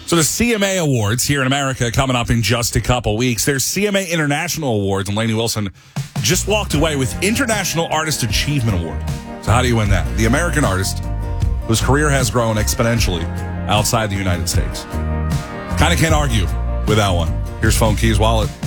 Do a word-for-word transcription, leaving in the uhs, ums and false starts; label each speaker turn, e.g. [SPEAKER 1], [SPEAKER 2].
[SPEAKER 1] So the C M A Awards here in America coming up in just a couple weeks. There's C M A International Awards, and Lainey Wilson just walked away with International Artist Achievement Award. So how do you win that? The American artist whose career has grown exponentially outside the United States. Kind of can't argue with that one. Here's Phone Keys Wallet.